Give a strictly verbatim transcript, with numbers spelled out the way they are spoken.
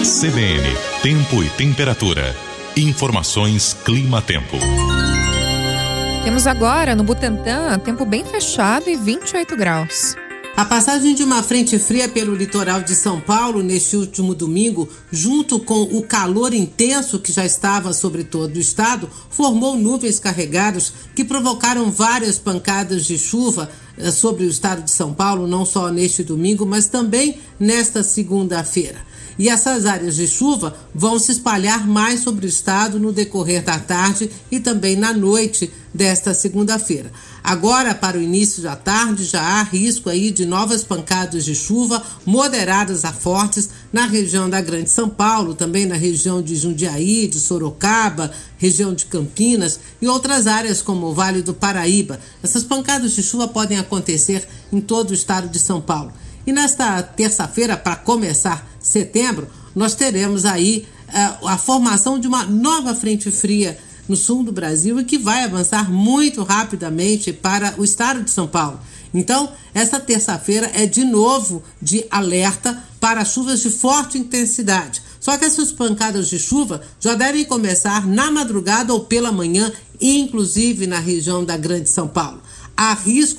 C B N, tempo e temperatura. Informações Clima-Tempo. Temos agora no Butantã tempo bem fechado e vinte e oito graus. A passagem de uma frente fria pelo litoral de São Paulo neste último domingo, junto com o calor intenso que já estava sobre todo o estado, formou nuvens carregadas que provocaram várias pancadas de chuva sobre o estado de São Paulo, não só neste domingo, mas também nesta segunda-feira. E essas áreas de chuva vão se espalhar mais sobre o estado no decorrer da tarde e também na noite desta segunda-feira. Agora, para o início da tarde, já há risco aí de novas pancadas de chuva moderadas a fortes na região da Grande São Paulo, também na região de Jundiaí, de Sorocaba, região de Campinas e outras áreas como o Vale do Paraíba. Essas pancadas de chuva podem acontecer em todo o estado de São Paulo. E nesta terça-feira, para começar setembro, nós teremos aí uh, a formação de uma nova frente fria no sul do Brasil e que vai avançar muito rapidamente para o estado de São Paulo. Então, essa terça-feira é de novo de alerta para chuvas de forte intensidade. Só que essas pancadas de chuva já devem começar na madrugada ou pela manhã, inclusive na região da Grande São Paulo. Há risco